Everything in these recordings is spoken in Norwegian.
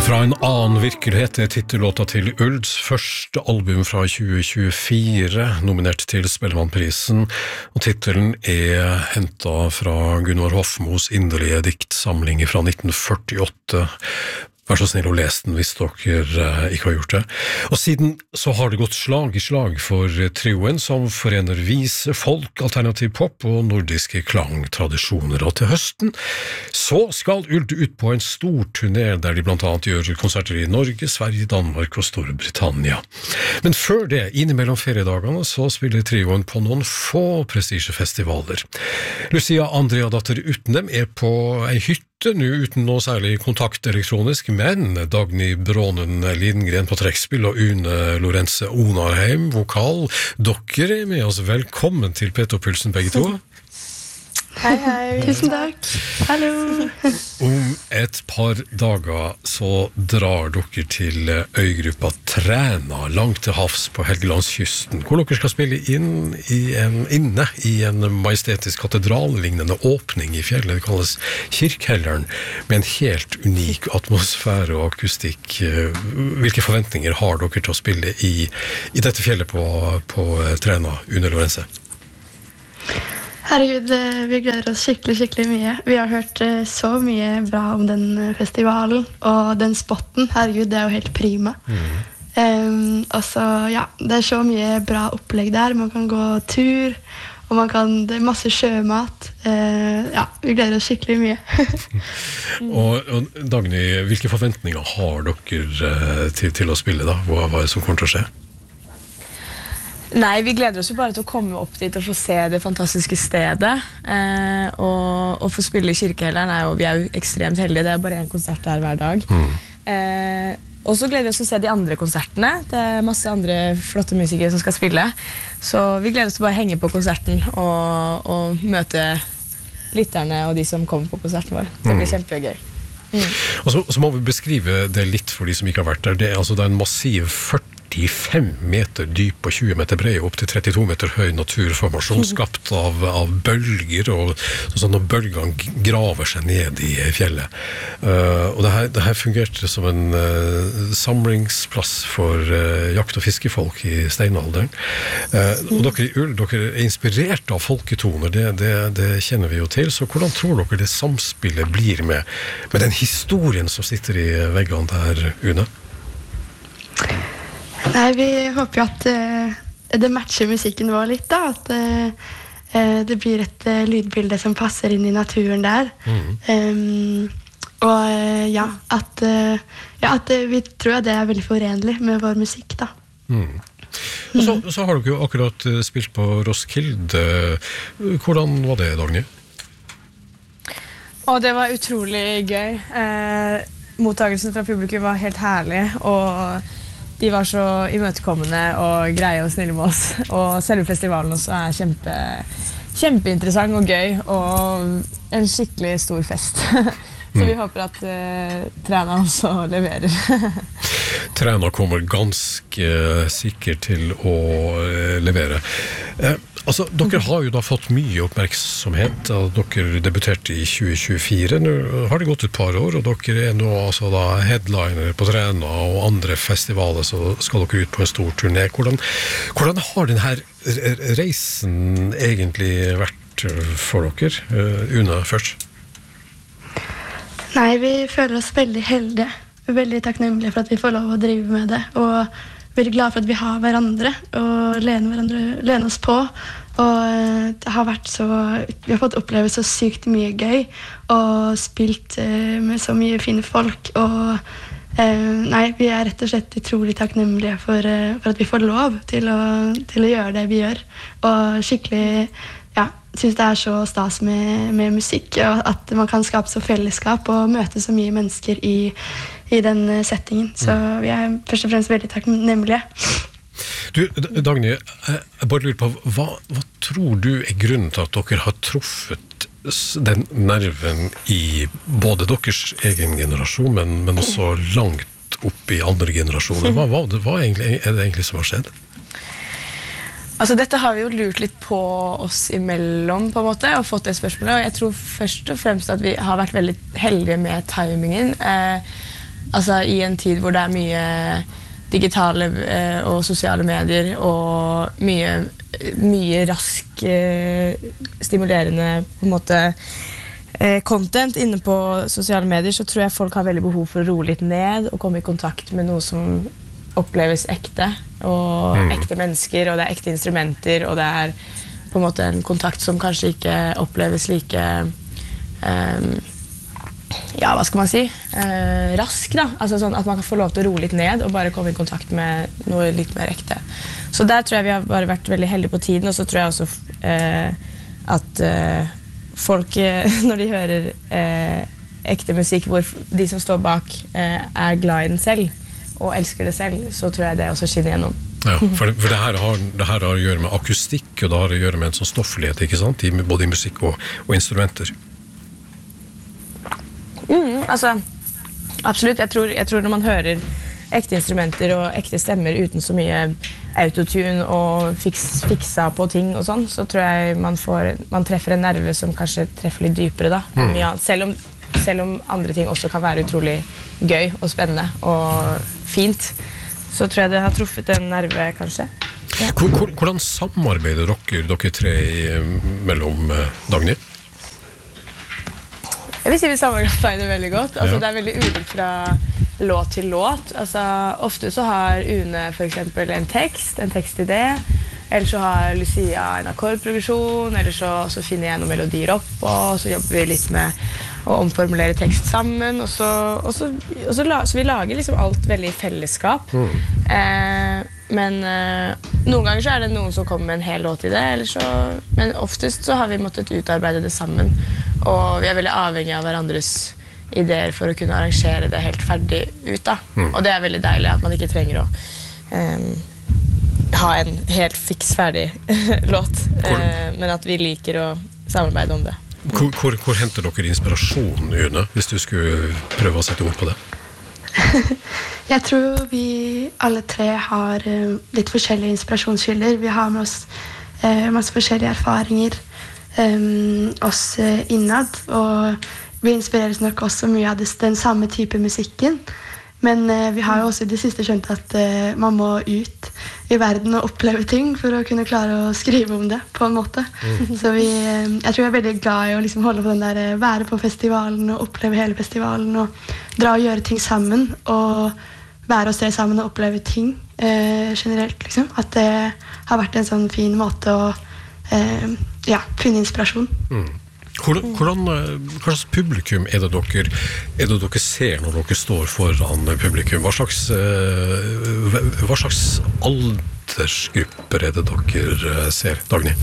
Fra en annen virkelighet er titellåta til Ulds første album fra 2024, nominert til Spellemannprisen, og titelen er hentet fra Gunnar Hofmos inderlige diktsamling fra 1948. Vær så snill å lese den hvis dere ikke har gjort det. Og siden så har det gått slag i slag for trioen som forener vise, folk, alternativ pop og nordiske klangtradisjoner. Og til høsten så skal Uld ut på en stor turné der de blant annet gjør konserter i Norge, Sverige, Danmark og Storbritannia. Men før det, innimellom feriedagene, så spiller trioen på noen få prestisjefestivaler. Lucia Andrea-datter Utenem er på ei hytte nå uten noe særlig kontakt elektronisk, men Dagny Brånen Lindgren på trekkspill og Une Lorenze Onarheim vokal. Dere er med oss. Velkommen til P2-pulsen begge to. Hei, hei. Tusen takk. Hallo. Om et par dager så drar dere til øygruppa Træna, langt til havs på Helgelandskysten, hvor dere skal spille inne i en majestetisk katedrallignende åpning i fjellet. Det kalles Kirkhelleren, med en helt unik atmosfære og akustikk. Hvilke forventninger har dere til å spille i dette fjellet på Træna, Une Lorenze? Herregud, vi gleder oss skikkelig mye. Vi har hørt så mye bra om den festivalen, og den spotten, herregud, det er jo helt prima. Og så, ja, det er så mye bra opplegg der. Man kan gå tur, og det er masse sjømat. Ja, vi gleder oss skikkelig mye. Og Dagny, hvilke forventninger har dere til å spille da? Hva er det som kommer til å skje? Nei, vi gleder oss jo bare til å komme opp dit og få se det fantastiske stedet. Og få spille i Kirkehelleren vi er jo ekstremt heldige. Det er bare en konsert der hver dag. Og så gleder vi oss til å se de andre konsertene. Det er masse andre flotte musikere som skal spille. Så vi gleder oss til å bare henge på konserten og møte lytterne og de som kommer på konserten vår. Det blir kjempegøy. Og så må vi beskrive det litt for de som ikke har vært der. Det er en massiv 45 meter dyp og 20 meter bred, opp til 32 meter høy naturformasjon, skapt av bølger, og sånn når bølgene graver seg ned i fjellet. Og det her fungerte som en samlingsplass for jakt- og fiskefolk i steinalderen. Og dere i Ull, dere er inspirert av folketoner, det kjenner vi jo til, så hvordan tror dere det samspillet blir med den historien som sitter i veggene der, Une? Nei, vi håper jo at det matcher musikken vår litt, da. At det blir et lydbilde som passer inn i naturen der. Og ja, at vi tror at det er veldig forenlig med vår musikk, da. Og så har dere jo akkurat spilt på Roskilde. Hvordan var det, Dagny? Det var utrolig gøy. Mottagelsen fra publikum var helt herlig, og de var så imøtekommende og greie og snille med oss. Og selve festivalen også er kjempeinteressant og gøy, og en skikkelig stor fest. Så vi håper at Træna også leverer. Træna kommer ganske sikkert til å levere. Dere har jo da fått mye oppmerksomhet. Dere debuterte i 2024. Nå har det gått et par år, og dere er nå da headliner på Træna og andre festivaler, så skal dere ut på en stor turné. Hvordan har denne reisen egentlig vært for dere? Una først. Nei, vi føler oss veldig heldige. Veldig takknemlige for at vi får lov å drive med det, og veldig glad for at vi har hverandre og lene oss på. Og det har vært vi har fått oppleve så sykt mye gøy og spilt med så mye fine folk, og nei, vi er rett og slett utrolig takknemlige for at vi får lov til å gjøre det vi gjør, og skikkelig synes det er så stas med musikk, og at man kan skape så fellesskap og møte så mye mennesker i den settingen. Så vi er først og fremst veldig takknemlige. Du, Dagny, jeg bare lurer på, hva tror du er grunnen til at dere har truffet den nerven i både deres egen generasjon, men også langt opp i andre generasjoner? Hva er det egentlig som har skjedd? Altså, dette har vi jo lurt litt på oss imellom, på en måte, og fått det spørsmålet, og jeg tror først og fremst at vi har vært veldig heldige med timingen. altså i en tid hvor det mye digitale og sosiale medier og mye rask stimulerende på en måte content inne på sosiale medier, så tror jeg folk har veldig behov for å roe litt ned og komme i kontakt med noe som oppleves ekte, og ekte mennesker, og det ekte instrumenter, og det på en måte en kontakt som kanskje ikke oppleves like ja, hva skal man si? Rask da, altså sånn at man kan få lov til å roe litt ned og bare komme i kontakt med noe litt mer ekte. Så der tror jeg vi har bare vært veldig heldige på tiden, og så tror jeg også at folk, når de hører ekte musikk hvor de som står bak glad i den selv og elsker det selv, så tror jeg det også skinner gjennom. Ja, for det her har å gjøre med akustikk, og det har å gjøre med en sånn stofflighet, ikke sant? Både i musikk og instrumenter. Altså, absolutt. Jeg tror når man hører ekte instrumenter og ekte stemmer uten så mye autotune og fiksa på ting og sånn, så tror jeg man treffer en nerve som kanskje treffer litt dypere da. Ja, selv om andre ting også kan være utrolig gøy og spennende og fint, så tror jeg det har truffet en nerve kanskje. Ja. Hvordan samarbeider dere tre mellom Dagny? Jeg vil si vi samarbeider veldig godt. Altså, det veldig ulikt fra låt til låt. Altså, ofte så har Une for eksempel en tekstidé, eller så har Lucia en akkordprogresjon, eller så finner jeg noen melodier opp, og så jobber vi litt med å omformulere tekst sammen, og så vi lager liksom alt veldig i fellesskap. Men noen ganger så det noen som kommer med en hel låt i det, men oftest så har vi måttet utarbeide det sammen, og vi veldig avhengig av hverandres ideer for å kunne arrangere det helt ferdig ut da. Og det veldig deilig at man ikke trenger å ha en helt fiks ferdig låt, men at vi liker å samarbeide om det. Hvor henter dere inspirasjon, Une, hvis du skulle prøve å sette ord på det? Jeg tror vi alle tre har litt forskjellige inspirasjonskilder. Vi har med oss masse forskjellige erfaringer, oss innad, og vi inspireres nok også mye av den samme type musikken. Men vi har jo også i det siste skjønt at man må ut i verden og oppleve ting for å kunne klare å skrive om det på en måte. Så jeg tror jeg er veldig glad i å liksom holde på den der, være på festivalen og oppleve hele festivalen og dra og gjøre ting sammen og være og se sammen og oppleve ting generelt liksom. At det har vært en sånn fin måte å finne inspirasjon. Hva slags publikum det dere ser når dere står foran publikum? Hva slags aldersgrupper det dere ser, Dagny?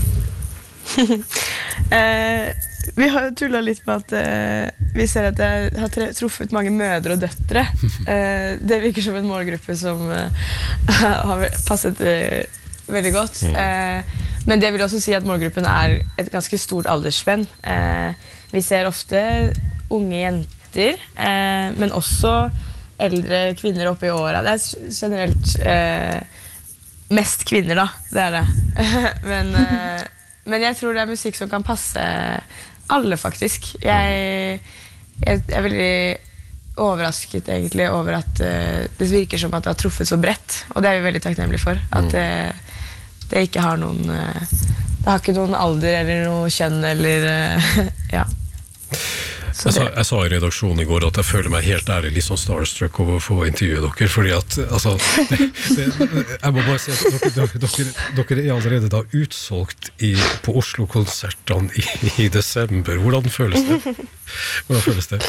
Vi har jo tullet litt på at vi ser at det har truffet mange mødre og døtre. Det virker som en målgruppe som har passet veldig godt. Men det vil også si at målgruppen et ganske stort aldersspenn. Vi ser ofte unge jenter, men også eldre kvinner oppe i åra. Det generelt mest kvinner da, det det. Men jeg tror det musikk som kan passe alle faktisk. Jeg veldig overrasket egentlig over at det virker som at det har truffet så bredt, og det vi veldig takknemlige for, at det ikke har noen det har ikke noen alder eller noe kjønn eller ja. Jeg sa i redaksjonen i går at jeg føler meg helt ærlig litt sånn starstruck over å få intervjue dere, fordi at altså, jeg må bare si at dere allerede da utsolgt på Oslo-konsertene i desember. Hvordan føles det?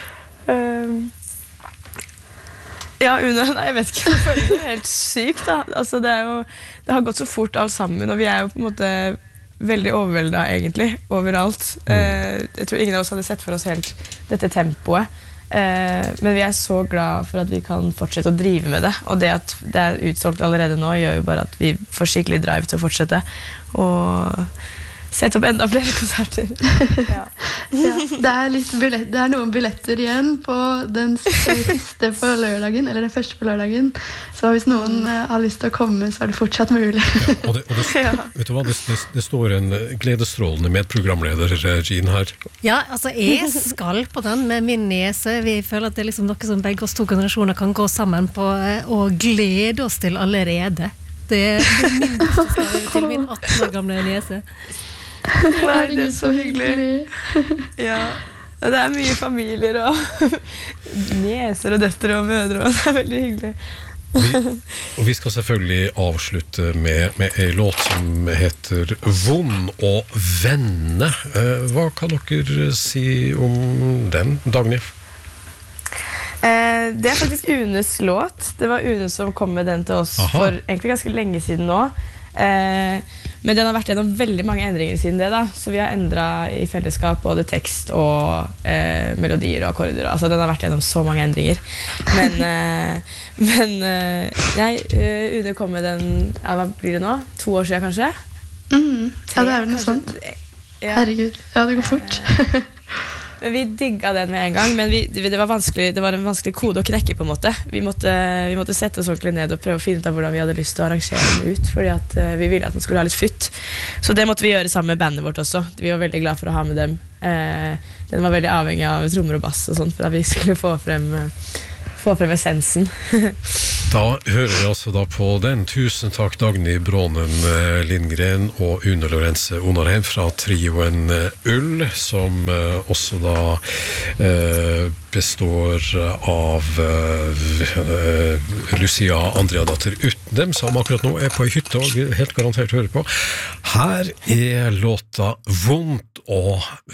Ja, Une, nei, jeg vet ikke, jeg føler det helt sykt da. Altså, det har gått så fort alt sammen, og vi jo på en måte veldig overveldet egentlig, overalt. Jeg tror ingen av oss hadde sett for oss helt dette tempoet, men vi så glad for at vi kan fortsette å drive med det, og det at det utsolgt allerede nå gjør jo bare at vi får skikkelig drive til å fortsette, og sette opp enda flere konserter. Ja. Det er noen billetter igjen på den siste på lørdagen, eller den første på lørdagen. Så hvis noen har lyst til å komme, så er det fortsatt mulig. Og vet du hva, det står en gledesstrålende medprogramleder, Jean, her. Ja, altså jeg skal på den med min niese. Vi føler at det er liksom noe som begge oss to generasjoner kan gå sammen på og glede oss til allerede. Det er min bursdag til min 18 år gamle niese. Nei, det er så hyggelig. Ja, det er mye familier og nieser og døtre og mødre, og det er veldig hyggelig. Og vi skal selvfølgelig avslutte med en låt som heter Vond og venne. Hva kan dere si om den, Dagny? Det er faktisk Unes låt. Det var Une som kom med den til oss for egentlig ganske lenge siden nå. Men den har vært gjennom veldig mange endringer siden det da. Så vi har endret i fellesskap både tekst og melodier og akkorder. Altså den har vært gjennom så mange endringer. Men Une kom med den, hva blir det nå? 2 år siden kanskje? Ja, det er vel noe sånt. Herregud, ja, det går fort. Vi digga den med en gang, men det var en vanskelig kode å knekke på en måte. Vi måtte sette oss ordentlig ned og prøve å finne ut av hvordan vi hadde lyst til å arrangere den ut, fordi at vi ville at den skulle ha litt futt. Så det måtte vi gjøre sammen med bandet vårt også. Vi var veldig glad for å ha med dem. Den var veldig avhengig av trommer og bass og sånt, for at vi skulle få frem essensen. Da hører vi altså da på den. Tusen takk Dagny Brånen Lindgren og Une Lorenze Onarheim fra trioen Ull, som også da består av Lucia Andrea-datter Utnem, som akkurat nå er på en hytte og helt garantert hører på. Her er låta Vondt og